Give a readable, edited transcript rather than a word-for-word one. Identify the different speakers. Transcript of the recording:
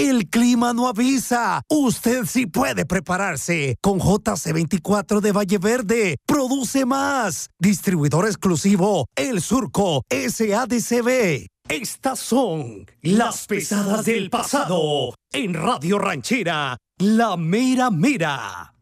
Speaker 1: El clima no avisa. Usted sí puede prepararse. Con JC24 de Valle Verde. Produce más. Distribuidor exclusivo El Surco SADCB. Estas son las pesadas del pasado. En Radio Ranchera, La Mera Mera.